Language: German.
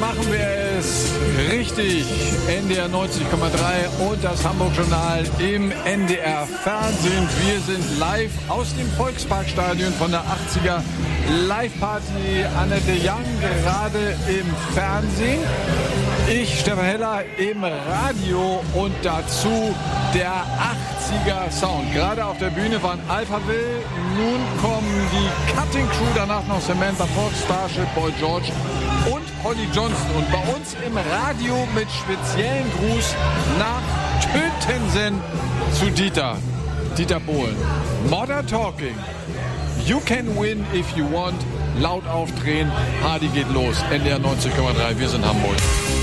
machen wir es richtig. NDR 90,3 und das Hamburg-Journal im NDR Fernsehen. Wir sind live aus dem Volksparkstadion von der 80er Live-Party. Annette Young gerade im Fernsehen. Ich, Stefan Heller, im Radio und dazu der 80er Sound. Gerade auf der Bühne waren Alphaville, nun kommen die Cutting Crew, danach noch Samantha Fox, Starship, Boy George und Holly Johnson. Und bei uns im Radio mit speziellen Gruß nach Tötensen zu Dieter Bohlen. Modern Talking. You can win if you want. Laut aufdrehen. Hardy geht los. NDR 90,3. Wir sind Hamburg.